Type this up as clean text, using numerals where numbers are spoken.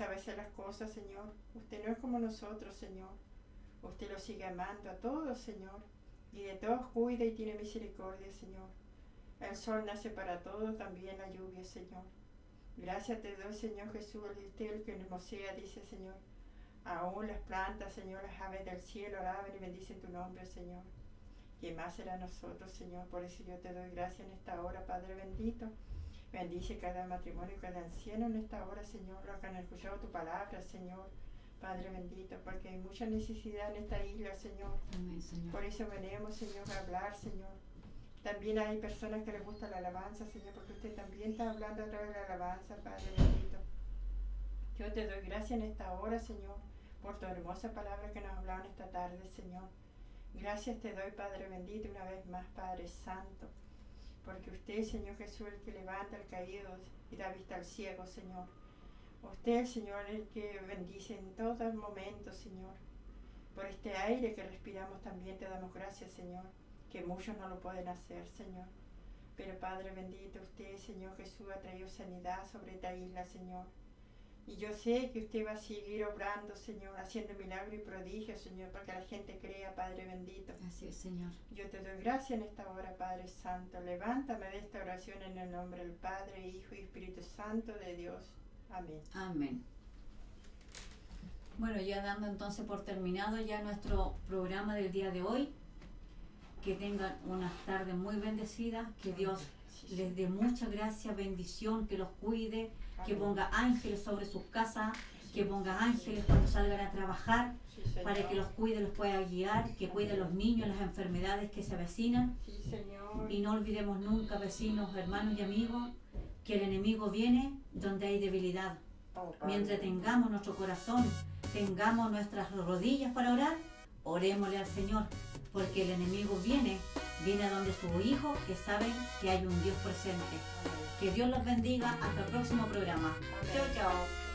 sabe hacer las cosas, Señor. Usted no es como nosotros, Señor. Usted los sigue amando a todos, Señor. Y de todos cuida y tiene misericordia, Señor. El sol nace para todos, también la lluvia, Señor. Gracias te doy, Señor Jesús, el que en Mosea dice, Señor. Aún las plantas, Señor, las aves del cielo alaban y bendicen tu nombre, Señor. ¿Qué más será nosotros, Señor? Por eso yo te doy gracias en esta hora, Padre bendito. Bendice cada matrimonio y cada anciano en esta hora, Señor, los que han escuchado tu palabra, Señor. Padre bendito, porque hay mucha necesidad en esta isla, Señor. Amén, Señor. Por eso venimos, Señor, a hablar, Señor. También hay personas que les gusta la alabanza, Señor, porque usted también está hablando a través de la alabanza, Padre bendito. Yo te doy gracias en esta hora, Señor, por tu hermosa palabra que nos hablaron esta tarde, Señor. Gracias te doy, Padre bendito, una vez más, Padre santo, porque usted, Señor Jesús, el que levanta al caído y da vista al ciego, Señor. Usted, Señor, el que bendice en todo momento, Señor. Por este aire que respiramos también te damos gracias, Señor, que muchos no lo pueden hacer, Señor. Pero Padre bendito, usted, Señor Jesús, ha traído sanidad sobre esta isla, Señor. Y yo sé que usted va a seguir obrando, Señor, haciendo milagros y prodigios, Señor, para que la gente crea, Padre bendito. Así es, Señor. Yo te doy gracias en esta hora, Padre Santo. Levántame de esta oración en el nombre del Padre, Hijo y Espíritu Santo de Dios. Amén. Amén. Bueno, ya dando entonces por terminado ya nuestro programa del día de hoy. Que tengan unas tardes muy bendecidas, que Dios les dé mucha gracia, bendición, que los cuide, que ponga ángeles sobre sus casas, que ponga ángeles cuando salgan a trabajar, para que los cuide, los pueda guiar, que cuide a los niños, las enfermedades que se avecinan. Y no olvidemos nunca, vecinos, hermanos y amigos, que el enemigo viene donde hay debilidad. Mientras tengamos nuestro corazón, tengamos nuestras rodillas para orar, orémosle al Señor, porque el enemigo viene a donde su hijo, que saben que hay un Dios presente. Que Dios los bendiga. Hasta el próximo programa. Chao, chao.